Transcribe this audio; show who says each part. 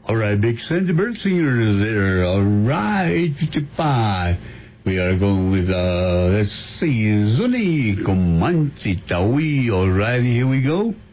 Speaker 1: All right, Big Sandy Bird Singer is there. All right, 8:55. We are going with, let's see, Zuni Comanche Tawi. All right, here we go.